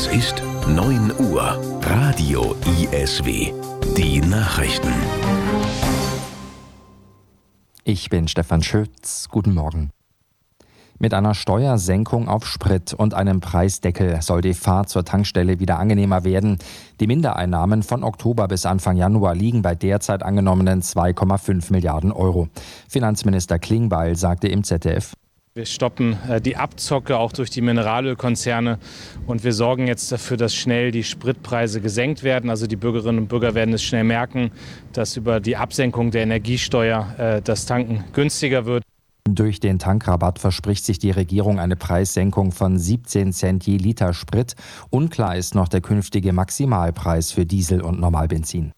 Es ist 9 Uhr. Radio ISW. Die Nachrichten. Ich bin Stefan Schütz. Guten Morgen. Mit einer Steuersenkung auf Sprit und einem Preisdeckel soll die Fahrt zur Tankstelle wieder angenehmer werden. Die Mindereinnahmen von Oktober bis Anfang Januar liegen bei derzeit angenommenen 2,5 Milliarden Euro. Finanzminister Klingbeil sagte im ZDF: Wir stoppen die Abzocke auch durch die Mineralölkonzerne und wir sorgen jetzt dafür, dass schnell die Spritpreise gesenkt werden. Also die Bürgerinnen und Bürger werden es schnell merken, dass über die Absenkung der Energiesteuer das Tanken günstiger wird. Durch den Tankrabatt verspricht sich die Regierung eine Preissenkung von 17 Cent je Liter Sprit. Unklar ist noch der künftige Maximalpreis für Diesel und Normalbenzin.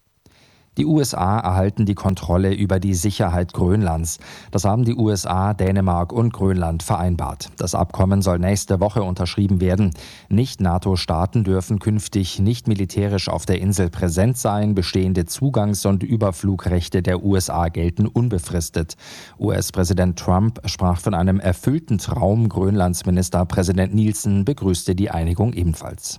Die USA erhalten die Kontrolle über die Sicherheit Grönlands. Das haben die USA, Dänemark und Grönland vereinbart. Das Abkommen soll nächste Woche unterschrieben werden. Nicht-NATO-Staaten dürfen künftig nicht militärisch auf der Insel präsent sein. Bestehende Zugangs- und Überflugrechte der USA gelten unbefristet. US-Präsident Trump sprach von einem erfüllten Traum. Grönlands Ministerpräsident Nielsen begrüßte die Einigung ebenfalls.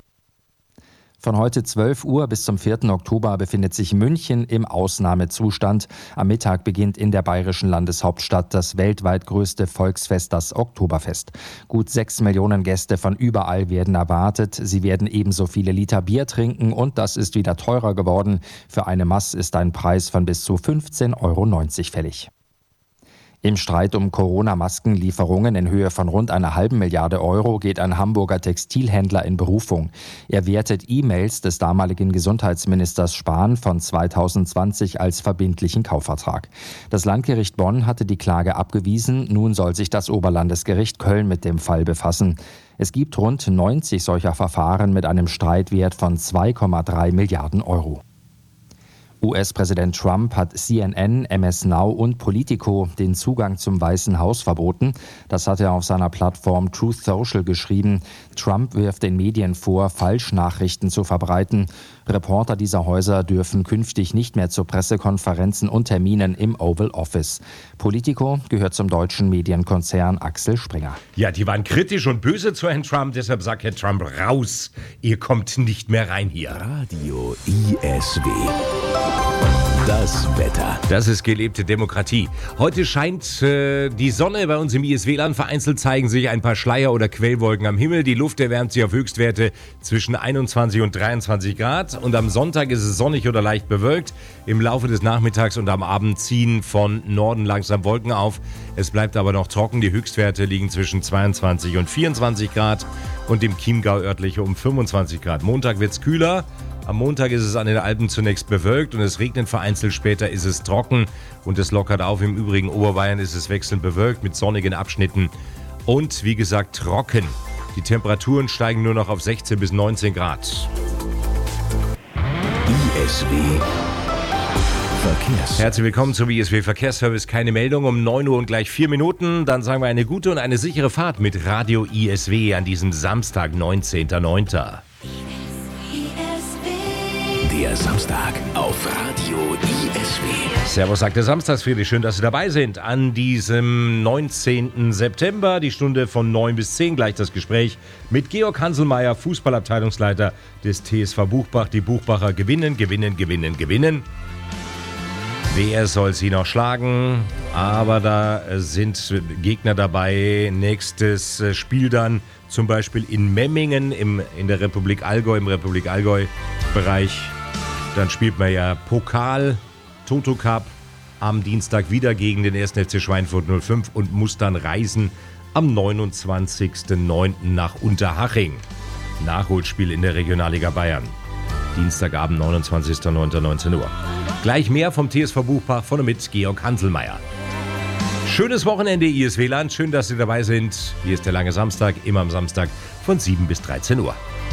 Von heute 12 Uhr bis zum 4. Oktober befindet sich München im Ausnahmezustand. Am Mittag beginnt in der bayerischen Landeshauptstadt das weltweit größte Volksfest, das Oktoberfest. Gut 6 Millionen Gäste von überall werden erwartet. Sie werden ebenso viele Liter Bier trinken und das ist wieder teurer geworden. Für eine Maß ist ein Preis von bis zu 15,90 € fällig. Im Streit um Corona-Maskenlieferungen in Höhe von rund einer halben Milliarde Euro geht ein Hamburger Textilhändler in Berufung. Er wertet E-Mails des damaligen Gesundheitsministers Spahn von 2020 als verbindlichen Kaufvertrag. Das Landgericht Bonn hatte die Klage abgewiesen. Nun soll sich das Oberlandesgericht Köln mit dem Fall befassen. Es gibt rund 90 solcher Verfahren mit einem Streitwert von 2,3 Milliarden Euro. US-Präsident Trump hat CNN, MS Now und Politico den Zugang zum Weißen Haus verboten. Das hat er auf seiner Plattform Truth Social geschrieben. Trump wirft den Medien vor, Falschnachrichten zu verbreiten. Reporter dieser Häuser dürfen künftig nicht mehr zu Pressekonferenzen und Terminen im Oval Office. Politico gehört zum deutschen Medienkonzern Axel Springer. Ja, die waren kritisch und böse zu Herrn Trump, deshalb sagt Herr Trump raus. Ihr kommt nicht mehr rein hier. Radio ISW. Das Wetter. Das ist gelebte Demokratie. Heute scheint die Sonne bei uns im ISW-Land. Vereinzelt zeigen sich ein paar Schleier- oder Quellwolken am Himmel. Die Luft erwärmt sich auf Höchstwerte zwischen 21 und 23 Grad. Und am Sonntag ist es sonnig oder leicht bewölkt. Im Laufe des Nachmittags und am Abend ziehen von Norden langsam Wolken auf. Es bleibt aber noch trocken. Die Höchstwerte liegen zwischen 22 und 24 Grad. Und im Chiemgau örtlich um 25 Grad. Montag wird es kühler. Am Montag ist es an den Alpen zunächst bewölkt und es regnet vereinzelt, später ist es trocken und es lockert auf. Im übrigen Oberbayern ist es wechselnd bewölkt mit sonnigen Abschnitten und wie gesagt trocken. Die Temperaturen steigen nur noch auf 16 bis 19 Grad. ISW Verkehrs. Herzlich willkommen zum ISW Verkehrsservice. Keine Meldung um 9 Uhr und gleich 4 Minuten. Dann sagen wir eine gute und eine sichere Fahrt mit Radio ISW an diesem Samstag, 19.09. Der Samstag auf Radio ISW. Servus, sagt der Samstagsfriede. Schön, dass Sie dabei sind. An diesem 19. September, die Stunde von 9 bis 10, gleich das Gespräch mit Georg Hanselmeier, Fußballabteilungsleiter des TSV Buchbach. Die Buchbacher gewinnen. Wer soll sie noch schlagen? Aber da sind Gegner dabei. Nächstes Spiel dann zum Beispiel in Memmingen in der Republik Allgäu, im Republik Allgäu-Bereich. Dann spielt man ja Pokal, Toto Cup am Dienstag wieder gegen den 1. FC Schweinfurt 05 und muss dann reisen am 29.09. nach Unterhaching. Nachholspiel in der Regionalliga Bayern. Dienstagabend, 29.09. 19 Uhr. Gleich mehr vom TSV Buchbach von und mit Georg Hanselmeier. Schönes Wochenende, ISW-Land. Schön, dass Sie dabei sind. Hier ist der lange Samstag, immer am Samstag von 7 bis 13 Uhr.